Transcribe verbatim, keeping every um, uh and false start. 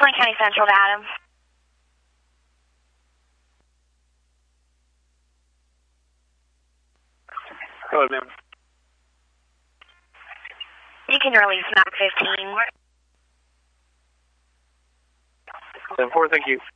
Franklin County Central to Adam. Go ahead, ma'am. You can release map fifteen. ten four, thank you.